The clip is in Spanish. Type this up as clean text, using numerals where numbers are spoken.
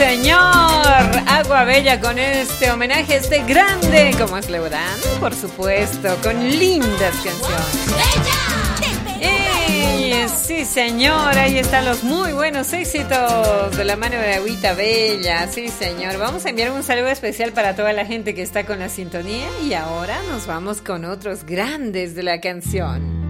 señor. Agua Bella con este homenaje a este grande como es Leodán, por supuesto, con lindas canciones. Sí, señor, ahí están los muy buenos éxitos de la mano de Agüita Bella. Sí, señor, vamos a enviar un saludo especial para toda la gente que está con la sintonía y ahora nos vamos con otros grandes de la canción.